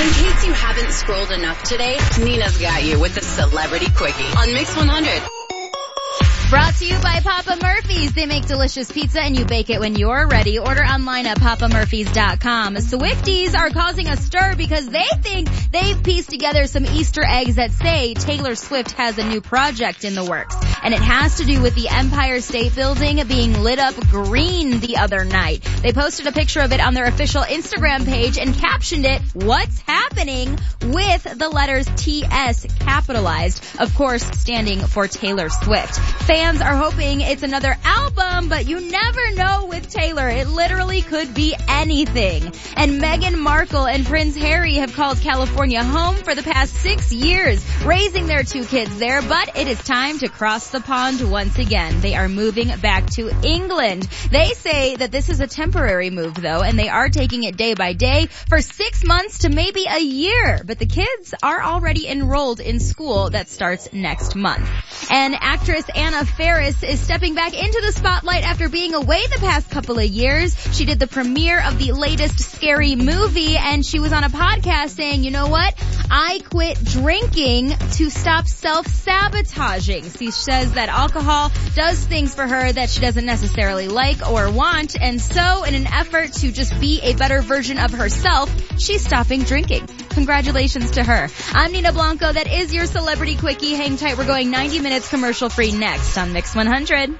In case you haven't scrolled enough today, Nina's got you with the Celebrity Quickie on Mix 100. Brought to you by Papa Murphy's. They make delicious pizza and you bake it when you're ready. Order online at papamurphys.com. Swifties are causing a stir because they think they've pieced together some Easter eggs that say Taylor Swift has a new project in the works. And it has to do with the Empire State Building being lit up green the other night. They posted a picture of it on their official Instagram page and captioned it, "What's happening?" with the letters TS capitalized, of course standing for Taylor Swift. Fans are hoping it's another album, but you never know with Taylor. It literally could be anything. And Meghan Markle and Prince Harry have called California home for the past 6 years, raising their 2 kids there, but it is time to cross the pond once again. They are moving back to England. They say that this is a temporary move, though, and they are taking it day by day for 6 months to maybe a year. But the kids are already enrolled in school that starts next month. And actress Anna Faris is stepping back into the spotlight after being away the past couple of years. She did the premiere of the latest Scary Movie, and she was on a podcast saying, you know what? I quit drinking to stop self-sabotaging. She says that alcohol does things for her that she doesn't necessarily like or want, and so in an effort to just be a better version of herself, she's stopping drinking. Congratulations to her. I'm Nina Blanco. That is your Celebrity Quickie. Hang tight. We're going 90 minutes commercial free next on Mix 100.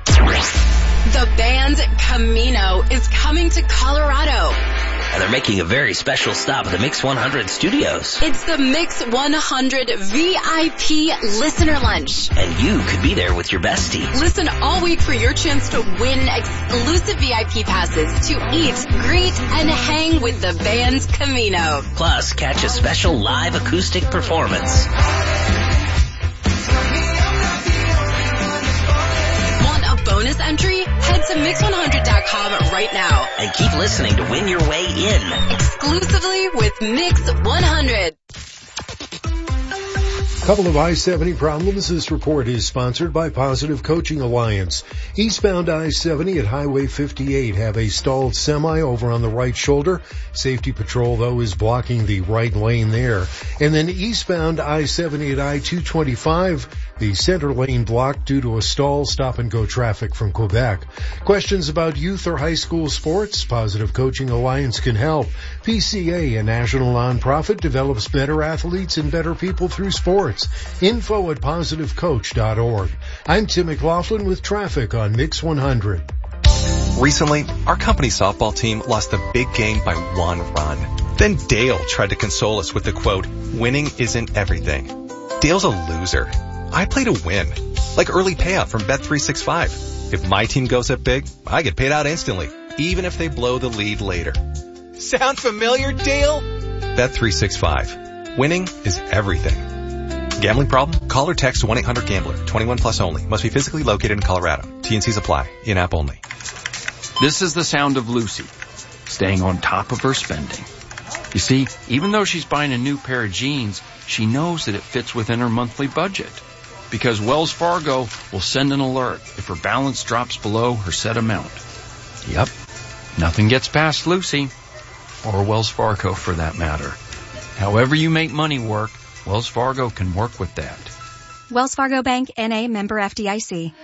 The band Camino is coming to Colorado. And they're making a very special stop at the Mix 100 studios. It's the Mix 100 VIP Listener Lunch. And you could be there with your besties. Listen all week for your chance to win exclusive VIP passes to eat, greet, and hang with the band Camino. Plus, catch a special live acoustic performance. Bonus entry? Head to Mix100.com right now. And keep listening to win your way in. Exclusively with Mix 100. Couple of I-70 problems. This report is sponsored by Positive Coaching Alliance. Eastbound I-70 at Highway 58 have a stalled semi over on the right shoulder. Safety patrol, though, is blocking the right lane there. And then eastbound I-70 at I-225, the center lane blocked due to a stall. Stop-and-go traffic from Quebec. Questions about youth or high school sports? Positive Coaching Alliance can help. PCA, a national nonprofit, develops better athletes and better people through sports. Info at positivecoach.org. I'm Tim McLaughlin with traffic on Mix 100. Recently, our company softball team lost a big game by 1 run. Then Dale tried to console us with the quote, "Winning isn't everything." Dale's a loser. I play to win, like early payout from Bet365. If my team goes up big, I get paid out instantly, even if they blow the lead later. Sound familiar, Dale? Bet365. Winning is everything. Gambling problem? Call or text 1-800-GAMBLER. 21 plus only. Must be physically located in Colorado. T&Cs apply. In-app only. This is the sound of Lucy, staying on top of her spending. You see, even though she's buying a new pair of jeans, she knows that it fits within her monthly budget. Because Wells Fargo will send an alert if her balance drops below her set amount. Yep, nothing gets past Lucy, or Wells Fargo for that matter. However you make money work, Wells Fargo can work with that. Wells Fargo Bank, N.A., member FDIC.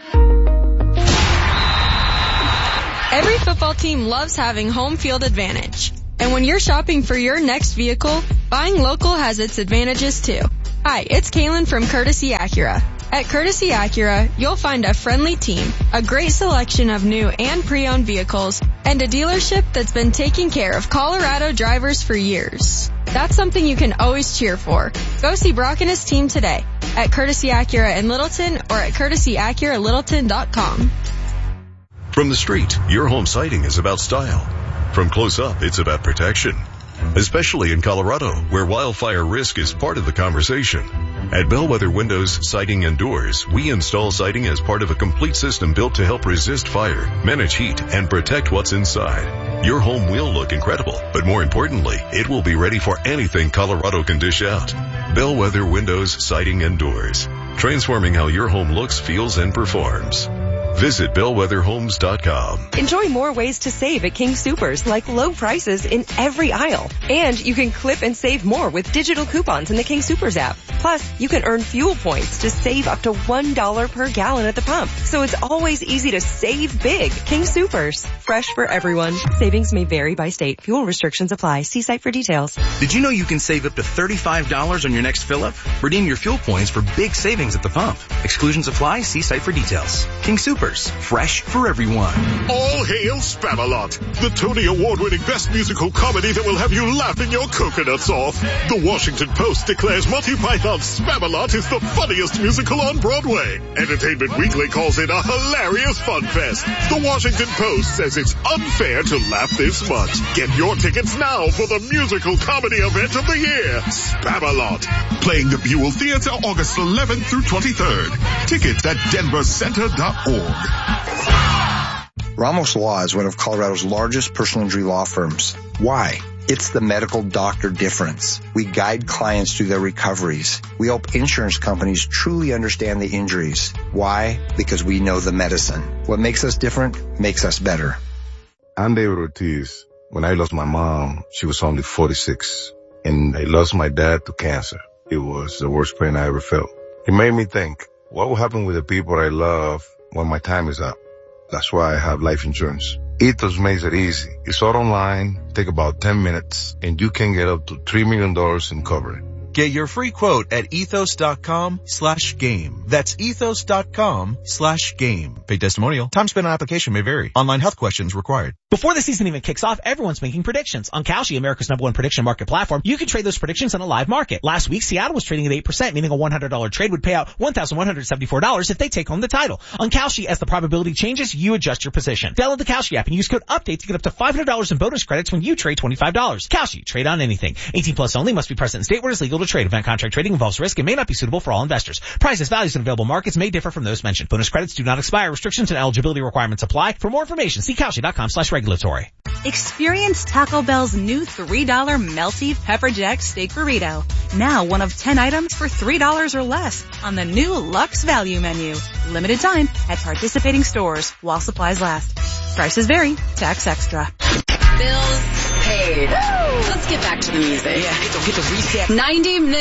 Every football team loves having home field advantage. And when you're shopping for your next vehicle, buying local has its advantages too. Hi, it's Kaylin from Courtesy Acura. At Courtesy Acura, you'll find a friendly team, a great selection of new and pre-owned vehicles, and a dealership that's been taking care of Colorado drivers for years. That's something you can always cheer for. Go see Brock and his team today at Courtesy Acura in Littleton or at CourtesyAcuraLittleton.com. From the street, your home siding is about style. From close up, it's about protection. Especially in Colorado, where wildfire risk is part of the conversation. At Bellwether Windows, Siding and Doors, we install siding as part of a complete system built to help resist fire, manage heat, and protect what's inside. Your home will look incredible, but more importantly, it will be ready for anything Colorado can dish out. Bellwether Windows, Siding and Doors. Transforming how your home looks, feels, and performs. Visit BellwetherHomes.com. Enjoy more ways to save at King Soopers, like low prices in every aisle. And you can clip and save more with digital coupons in the King Soopers app. Plus, you can earn fuel points to save up to $1 per gallon at the pump. So it's always easy to save big. King Soopers. Fresh for everyone. Savings may vary by state. Fuel restrictions apply. See site for details. Did you know you can save up to $35 on your next fill-up? Redeem your fuel points for big savings at the pump. Exclusions apply. See site for details. King Soopers. Fresh for everyone. All hail Spamalot, the Tony Award-winning best musical comedy that will have you laughing your coconuts off. The Washington Post declares Monty Python's Spamalot is the funniest musical on Broadway. Entertainment Weekly calls it a hilarious fun fest. The Washington Post says it's unfair to laugh this much. Get your tickets now for the musical comedy event of the year, Spamalot. Playing the Buell Theater August 11th through 23rd. Tickets at denvercenter.org. Ramos Law is one of Colorado's largest personal injury law firms. Why? It's the medical doctor difference. We guide clients through their recoveries. We help insurance companies truly understand the injuries. Why? Because we know the medicine. What makes us different makes us better. I'm David Ortiz. When I lost my mom, she was only 46. And I lost my dad to cancer. It was the worst pain I ever felt. It made me think, what will happen with the people I love when my time is up? That's why I have life insurance. Ethos makes it easy. It's all online, take about 10 minutes, and you can get up to $3 million in coverage. Get your free quote at ethos.com/game. That's ethos.com/game. Paid testimonial. Time spent on application may vary. Online health questions required. Before the season even kicks off, everyone's making predictions. On Kalshi, America's #1 prediction market platform, you can trade those predictions on a live market. Last week, Seattle was trading at 8%, meaning a $100 trade would pay out $1,174 if they take home the title. On Kalshi, as the probability changes, you adjust your position. Download the Kalshi app and use code UPDATE to get up to $500 in bonus credits when you trade $25. Kalshi, trade on anything. 18 plus only, must be present in state where it's legal to trade. Event contract trading involves risk and may not be suitable for all investors. Prices, values, and available markets may differ from those mentioned. Bonus credits do not expire. Restrictions and eligibility requirements apply. For more information, see Kalshi.com/regulatory. Experience Taco Bell's new $3 melty pepper jack steak burrito. Now one of 10 items for $3 or less on the new Luxe Value menu. Limited time at participating stores while supplies last. Prices vary. Tax extra. Bills paid. Let's get back to the music. Yeah, get the reset. 90 minutes.